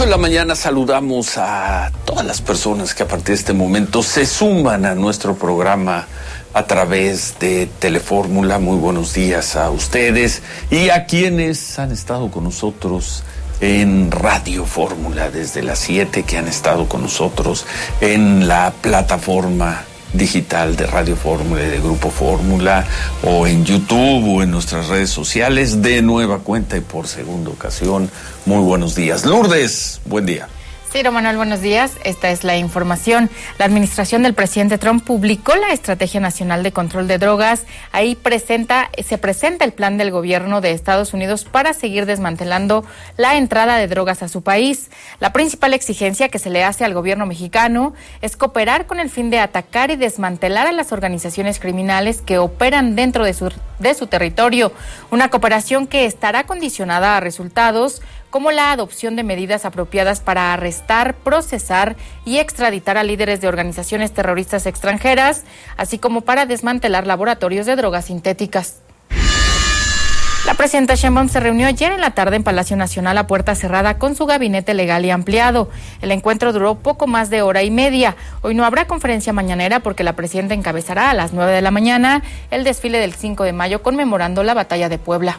8 de la mañana saludamos a todas las personas que a partir de este momento se suman a nuestro programa a través de Telefórmula. Muy buenos días a ustedes y a quienes han estado con nosotros en Radio Fórmula desde las 7, que han estado con nosotros en la plataforma digital de Radio Fórmula y de Grupo Fórmula, o en YouTube o en nuestras redes sociales de nueva cuenta y por segunda ocasión. Muy buenos días. Lourdes, buen día. Ciro Manuel, buenos días. Esta es la información. La administración del presidente Trump publicó la Estrategia Nacional de Control de Drogas. Ahí se presenta el plan del gobierno de Estados Unidos para seguir desmantelando la entrada de drogas a su país. La principal exigencia que se le hace al gobierno mexicano es cooperar con el fin de atacar y desmantelar a las organizaciones criminales que operan dentro de su territorio. Una cooperación que estará condicionada a resultados como la adopción de medidas apropiadas para arrestar, procesar y extraditar a líderes de organizaciones terroristas extranjeras, así como para desmantelar laboratorios de drogas sintéticas. La presidenta Sheinbaum se reunió ayer en la tarde en Palacio Nacional a puerta cerrada con su gabinete legal y ampliado. El encuentro duró poco más de hora y media. Hoy no habrá conferencia mañanera porque la presidenta encabezará a las 9 de la mañana el desfile del 5 de mayo conmemorando la Batalla de Puebla.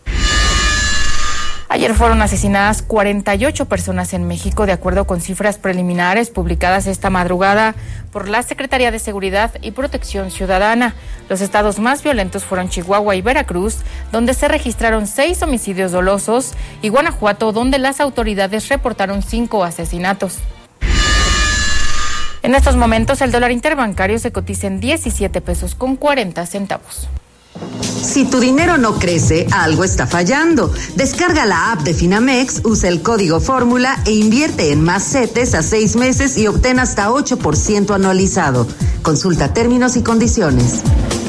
Ayer fueron asesinadas 48 personas en México, de acuerdo con cifras preliminares publicadas esta madrugada por la Secretaría de Seguridad y Protección Ciudadana. Los estados más violentos fueron Chihuahua y Veracruz, donde se registraron 6 homicidios dolosos, y Guanajuato, donde las autoridades reportaron 5 asesinatos. En estos momentos, el dólar interbancario se cotiza en 17 pesos con 40 centavos. Si tu dinero no crece, algo está fallando. Descarga la app de Finamex, usa el código Fórmula e invierte en más CETES a 6 meses y obtén hasta 8% anualizado. Consulta términos y condiciones.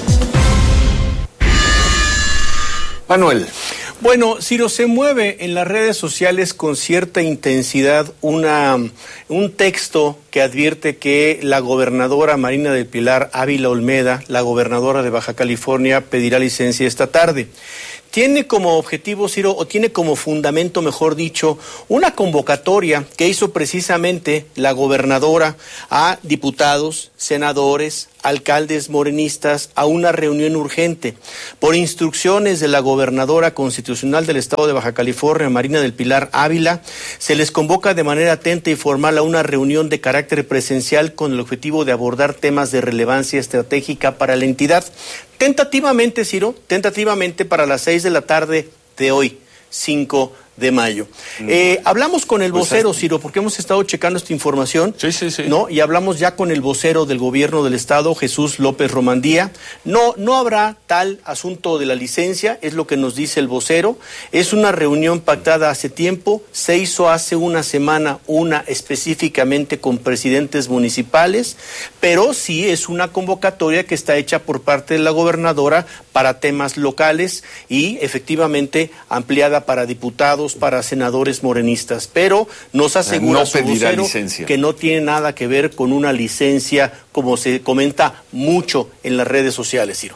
Manuel. Bueno, Ciro, se mueve en las redes sociales con cierta intensidad un texto que advierte que la gobernadora Marina del Pilar Ávila Olmeda, la gobernadora de Baja California, pedirá licencia esta tarde. Tiene como objetivo, Ciro, o tiene como fundamento, mejor dicho, una convocatoria que hizo precisamente la gobernadora a diputados, senadores, alcaldes morenistas a una reunión urgente. Por instrucciones de la gobernadora constitucional del estado de Baja California, Marina del Pilar Ávila, se les convoca de manera atenta y formal a una reunión de carácter presencial con el objetivo de abordar temas de relevancia estratégica para la entidad. Tentativamente, Ciro, para las 6 de la tarde de hoy, 5 de mayo. Hablamos con el vocero, Ciro, porque hemos estado checando esta información. Sí. ¿No? Y hablamos ya con el vocero del gobierno del estado, Jesús López Romandía. No habrá tal asunto de la licencia, es lo que nos dice el vocero. Es una reunión pactada hace tiempo, se hizo hace una semana una específicamente con presidentes municipales, pero sí es una convocatoria que está hecha por parte de la gobernadora para temas locales y efectivamente ampliada para diputados, para senadores morenistas, pero nos asegura su vocero que no tiene nada que ver con una licencia, como se comenta mucho en las redes sociales, Ciro.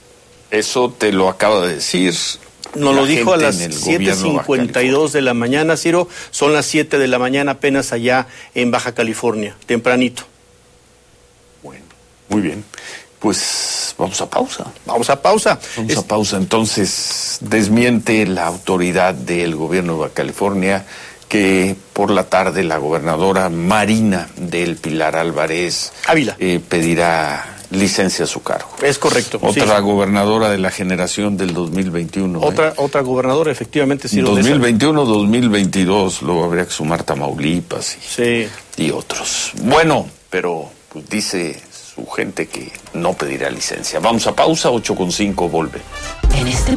Eso te lo acaba de decir. Nos lo dijo a las 7:52 de la mañana, Ciro. Son las 7 de la mañana apenas allá en Baja California, tempranito. Bueno, muy bien. Pues vamos a pausa. Vamos a pausa. Entonces, desmiente la autoridad del gobierno de Baja California que por la tarde la gobernadora Marina del Pilar Álvarez Ávila pedirá licencia a su cargo. Es correcto. Otra gobernadora de la generación del 2021. Otra gobernadora, efectivamente. 2021, 2022, luego habría que sumar Tamaulipas y otros. Bueno, pero pues dice su gente que no pedirá licencia. Vamos a pausa, 8:05, volvemos. En este